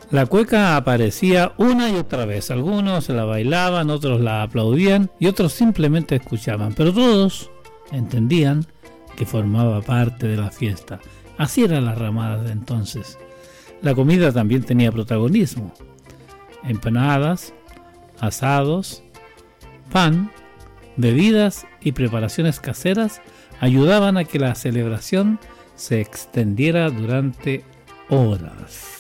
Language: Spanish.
La cueca aparecía una y otra vez. Algunos la bailaban, otros la aplaudían y otros simplemente escuchaban, pero todos entendían que formaba parte de la fiesta. Así eran las ramadas de entonces. La comida también tenía protagonismo. Empanadas, asados, pan, bebidas y preparaciones caseras ayudaban a que la celebración se extendiera durante horas.